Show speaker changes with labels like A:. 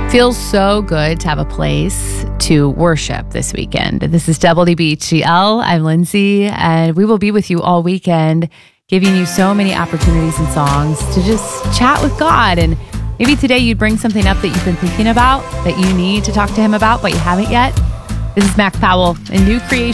A: Feels so good to have a place to worship this weekend. This is WBHGL. I'm Lindsay, and we will be with you all weekend, giving you so many opportunities and songs to just chat with God. And maybe today you'd bring something up that you've been thinking about, that you need to talk to him about, but you haven't yet. This is Mac Powell, a new creation.